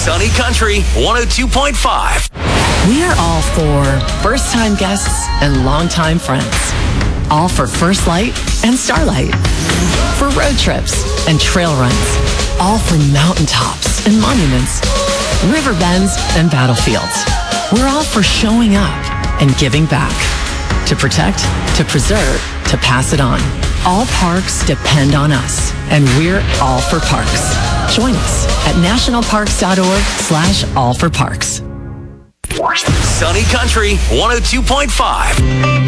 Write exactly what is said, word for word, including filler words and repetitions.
Sunny Country one oh two point five. We are all for first-time guests and longtime friends. All for First Light and Starlight. For road trips and trail runs. All for mountaintops and monuments. River bends and battlefields. We're all for showing up and giving back. To protect, to preserve, to pass it on. All parks depend on us, and we're all for parks. Join us at nationalparks.org slash all for parks. Sunny Country one oh two point five.